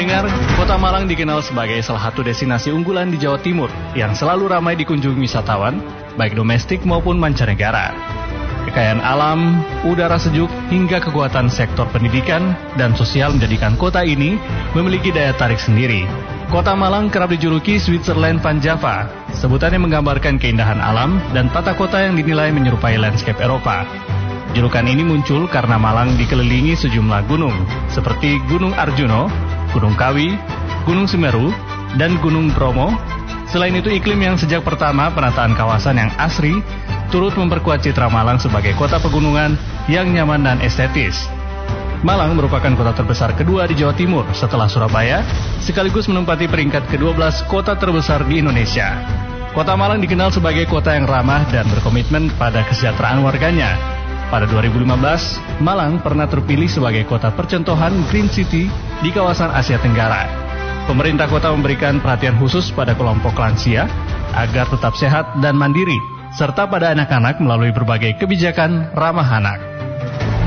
pendengar, Kota Malang dikenal sebagai salah satu destinasi unggulan di Jawa Timur yang selalu ramai dikunjungi wisatawan, baik domestik maupun mancanegara. Kekayaan alam, udara sejuk, hingga kekuatan sektor pendidikan dan sosial menjadikan kota ini memiliki daya tarik sendiri. Kota Malang kerap dijuluki Switzerland Van Java. Sebutannya menggambarkan keindahan alam dan tata kota yang dinilai menyerupai landscape Eropa. Julukan ini muncul karena Malang dikelilingi sejumlah gunung, seperti Gunung Arjuno, Gunung Kawi, Gunung Semeru, dan Gunung Bromo. Selain itu, iklim yang sejak pertama penataan kawasan yang asri turut memperkuat citra Malang sebagai kota pegunungan yang nyaman dan estetis. Malang merupakan kota terbesar kedua di Jawa Timur setelah Surabaya, sekaligus menempati peringkat ke-12 kota terbesar di Indonesia. Kota Malang dikenal sebagai kota yang ramah dan berkomitmen pada kesejahteraan warganya. Pada 2015, Malang pernah terpilih sebagai kota percontohan Green City di kawasan Asia Tenggara. Pemerintah kota memberikan perhatian khusus pada kelompok lansia agar tetap sehat dan mandiri, serta pada anak-anak melalui berbagai kebijakan ramah anak.